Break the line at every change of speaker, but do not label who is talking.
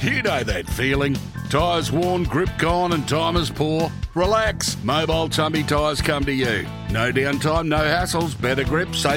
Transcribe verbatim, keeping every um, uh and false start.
You know that feeling. Tyres worn, grip gone and time is poor? Relax. Mobile Tumby Tyres come to you. No downtime, no hassles, better grip, safe